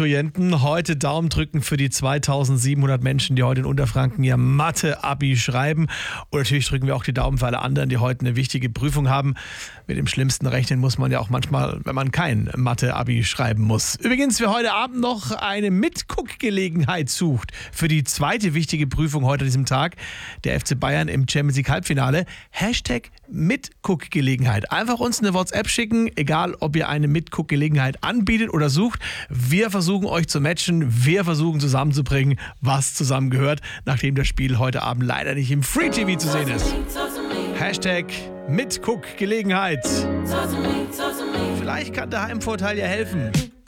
Abiturienten. Heute Daumen drücken für die 2700 Menschen, die heute in Unterfranken ihr Mathe-Abi schreiben. Und natürlich drücken wir auch die Daumen für alle anderen, die heute eine wichtige Prüfung haben. Mit dem Schlimmsten rechnen muss man ja auch manchmal, wenn man kein Mathe-Abi schreiben muss. Übrigens, wer heute Abend noch eine Mitguckgelegenheit sucht für die zweite wichtige Prüfung heute an diesem Tag, der FC Bayern im Champions League Halbfinale, Hashtag Mitguckgelegenheit. Einfach uns eine WhatsApp schicken, egal ob ihr eine Mitguckgelegenheit anbietet oder sucht. Wir versuchen euch zu matchen, wir versuchen zusammenzubringen, was zusammengehört, nachdem das Spiel heute Abend leider nicht im Free TV zu sehen ist. Hashtag Mitguckgelegenheit. Vielleicht kann der Heimvorteil ja helfen.